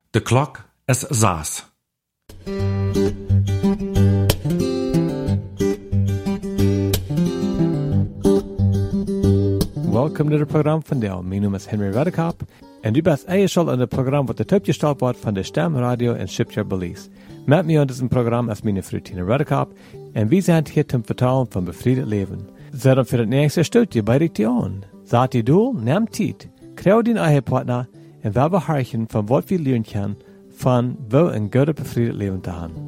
De klok is 6. Welkom to het programma van Deel. Mijn naam is Henry Redekop en u bent ingeschaltet in het programma wat het opgesteld wordt van de Stem Radio in Schipscher Belize. Met mij in diesem programma is mijn vrouw Tina Redekop en we zijn hier te vertellen van bevrijd leven. Zet dan voor het nächste stukje bij de aan. Zet je doel, neem tijd, krijg die eigen partner en we beharken van wat we leren kunnen van wel een goede bevrijd leven te hebben.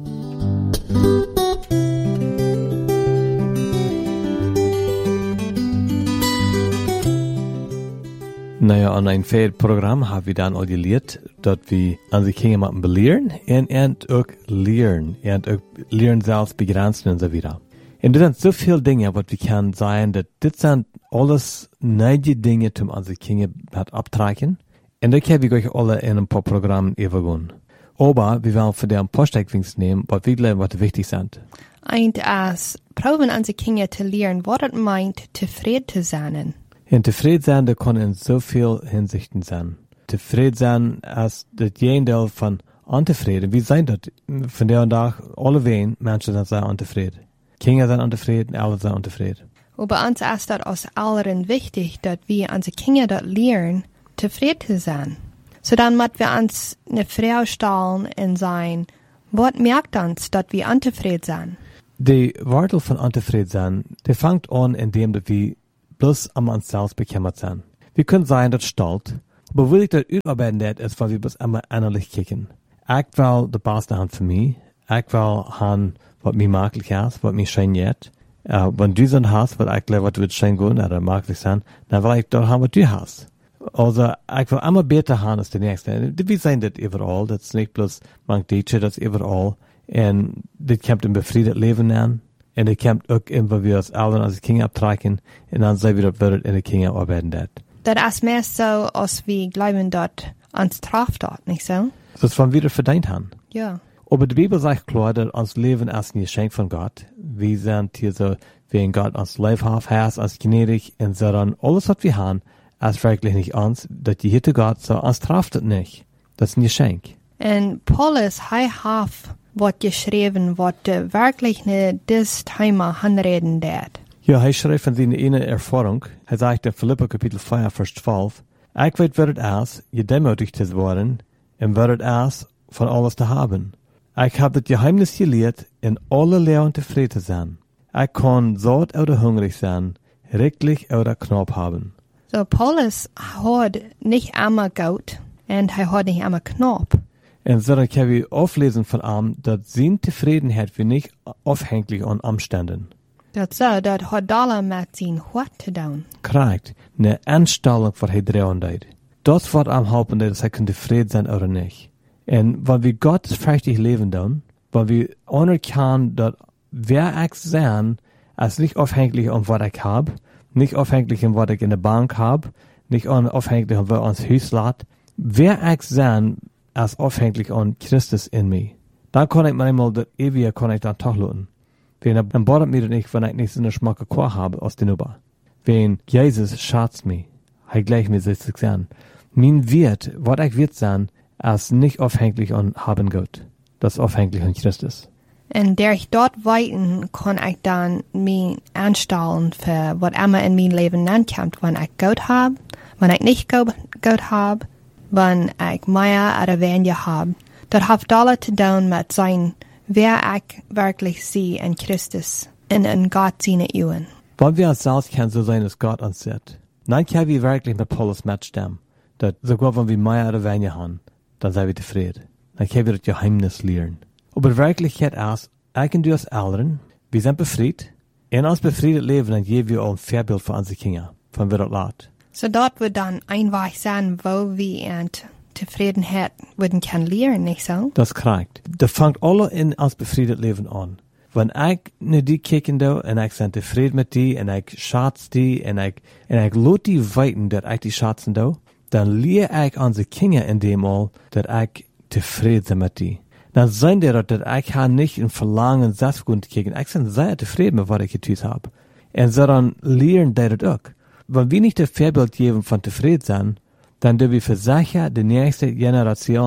Naja, an ein Programm haben wir dann auch geleerd dat wir an sich Kinder machen belehren und auch lernen. Und auch lernen selbst begrenzen und so weiter. Und das sind so viele Dinge, was wir können sagen, dass das sind alles neue Dinge, um an sich Kinder abtragen. Und da können wir euch alle in ein paar Programmen übergehen. Aber wir wollen für den Postdeckings nehmen, was wir glauben, was wichtig sind. Und als proben an sich Kinder zu lernen, was es meint, zufrieden zu sein. Und zufrieden sein, das kann in so viel Hinsichten sein. Zufrieden sein als das Gegenteil von unzufrieden. Wie sein das? Von der und Tag, alle wen Menschen sind sehr unzufrieden. Kinder sind unzufrieden, alle sind unzufrieden. Und bei uns ist das aus allem wichtig, dass wir unsere Kinder dort lernen, zufrieden zu sein. So dann müssen wir uns eine Frage stellen und sagen, was merkt uns, dass wir unzufrieden sind? Die Worte von unzufrieden sein, die fängt an, indem wir bloß am uns selbst bekümmert sind. Wir können sein, dass stolz, aber will ich das überarbeiten, ist, weil wir bloß einmal innerlich kicken. Ich will das Beste haben für mich. Ich will haben, was mir möglich ist, was mir schön geht. Wenn du so hast, was ich glaube, was wird schön gehen oder möglich sein, dann will ich dort haben, was du hast. Also, ich will immer besser haben als der Nächste. Wir sehen das überall. Das ist nicht bloß manche Deutsche, das ist überall. Und das kommt im befriedet Leben an. Und das kommt auch immer, wir als Eltern als Kinder abtragen. Und dann sehen wir, dass wir in den Kinder arbeiten. Das ist mehr so, als wir glauben, dass uns trifft dort, nicht so? Das ist, wenn wir das verdient haben. Ja. Aber die Bibel sagt klar, dass uns Leben ist ein Geschenk von Gott. Wir sind hier so, wie Gott uns lebhaft hat, als gnädig. Und so dann alles, was wir haben, ist wirklich nicht uns. Dass die Hitte Gott so uns trifft das nicht. Das ist ein Geschenk. Und Paulus hat wat geschreven wat wirklich ne dis Thema handreden dat. Ja, hij schreef van zijn ene ervaring. Hij zegt in Philippa kapitel 5, vers 12. Ik weet wat het is, je demoedig te worden, en wat het is, van alles te hebben. Ik heb het geheimnis geleerd, in alle leeuwen tevreden zijn. Ik kan zout oder hungrig zijn, riklich oder knap hebben. So Paulus had nicht einmal Gout, und hij had nicht einmal knap. En so dann können wir auflesen von ihm, dass seine Zufriedenheit wir nicht aufhängig an Umständen. Dat hat alle mit sein Hort zu tun. Korrekt. Eine Anstellung, was er drehen deed. Das wird am helfen, dass er zufrieden sein oder nicht. Und wenn wir Gottes freiwillig leben tun, wenn wir anerkennen, dass wer ich sein, ist nicht aufhängig an was ich habe, nicht aufhängig an was ich in der Bank habe, nicht aufhängig an was uns Haus lässt. Wer ich sein, als aufhängig an Christus in mir. Dann kann ich manchmal das Ewige kann ich dann doch lassen. Dann bohrt mir das nicht, wenn ich nicht so eine Schmacke Chor habe aus den Über. Wenn Jesus schätzt mich, er gleich mir sich an. Mein Wert, was ich wird sein, als nicht aufhängig an haben Gott. Das ist aufhängig an Christus. Und der ich dort weiten, kann ich dann mich anstellen für was immer in mein Leben ankommt, wenn ich Gott habe, wenn ich nicht Gott habe, wenn ich mehr oder weniger habe. Das hat alles zu tun mit sein, wer ich wirklich sehe in Christus und in Gott seine Ewen. Wenn wir uns selbst können so sein, als Gott uns sieht, dann können wir wirklich mit Paulus mitstimmen, dass sogar wenn wir mehr oder weniger haben, dann sind wir zufrieden. Dann können wir das Geheimnis lernen. Aber Wirklichkeit ist, ich und du als Eltern, wir sind befreit, in uns befriedet leben, dann geben wir auch ein Vorbild für unsere Kinder, von wer das lässt. So dort wird dann einfach sein, wo wir in Zufriedenheit würden können lernen, nicht so? Das ist korrekt. Das fängt alle in uns befriedet Leben an. Wenn ich ne die kicken do, und ich bin zufrieden mit die, und ich schatz die, und ich lot die weiten, dass ich die schatzen do, dann lehre ich unsere Kinder in dem all, dass ich zufrieden bin mit die. Dann sehen die dort, dass ich nicht in Verlangen Selbstgrund kicken. Ich bin sehr zufrieden mit was ich getan habe. Und so dann lernen die das auch. Wenn wir nicht das Vorbild geben von zufrieden sein, dann dürfen wir versichern, die nächste Generation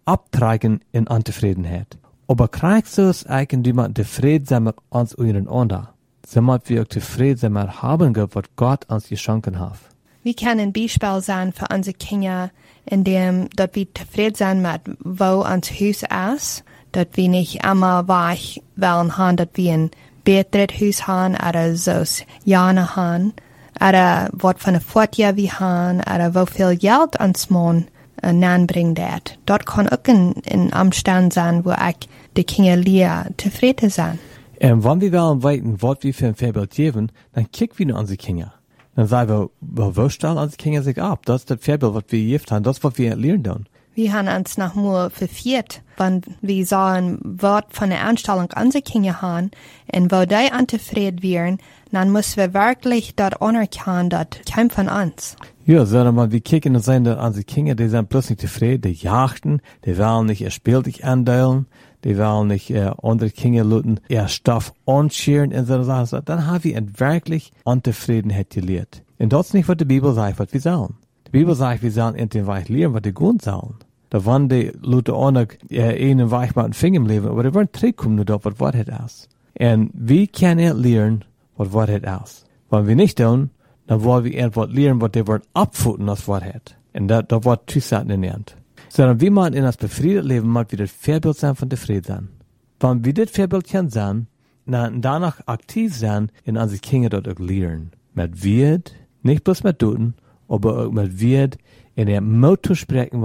abtragen in Antefredenheit. Aber kriegst du es eigentlich jemand zufriedener uns untereinander? Somit wir auch zufriedener haben, was Gott uns geschenkt hat. Wir können ein Beispiel sein für unsere Kinder, indem dass wir zufrieden sind mit, wo uns Haus ist, dass wir nicht immer weich wollen haben, dass wir ein besseres Haus haben, oder so Jahre haben, oder was von der Fortjahr wir haben, oder wo viel Geld uns man nanbringt. Dort kann auch ein Umstand sein, wo ich die Kinder lehre, zufrieden sein. Wenn wir wollen wissen, was wir für ein Vorbild geben, dann kicken wir unsere Kinder. Dann sagen wir, wo stellen unsere Kinder sich ab? Das ist das Vorbild, was wir gegeben haben, das ist, was wir lernen tun. Wir haben uns noch mal verfehlt, wenn wir sagen, was von der Anstellung unsere Kinder haben, und wo die unzufrieden wären, dann müssen wir wirklich dort anerkennen, das kommt von uns. Ja, sondern wir kicken und sehen, dass unsere Kinder, die sind bloß nicht zufrieden, die jachten, die wollen nicht ihr Spiel dich andeilen, die wollen nicht andere Kinder luten, ihr Stoff anscheren und so Sachen. Dann haben wir wirklich Unzufriedenheit gelehrt. Und das ist nicht, was die Bibel sagt, was wir sollen. Die Bibel sagt, wir sollen in den Weich lernen, was die gut sollen. Da waren die Leute auch noch einen Weich mit dem Finger im Leben, aber die wollen zurückkommen, nur dort, was Wahrheit ist. Und wir können lernen, was Wahrheit ist. Wenn wir nicht tun, dann wollen wir etwas lernen, was die wollen abfutten als Wahrheit. Und das wird Zusagen in der Hand. Sondern wir machen in das befriedet Leben, mal wieder das Vorbild sein von der Friede sein. Wenn wir das Vorbild können sein, dann danach aktiv sein, in unsere Kinder dort auch lernen. Mit Wert, nicht bloß mit Toten, aber auch mit Wert, in der Mut zu sprechen,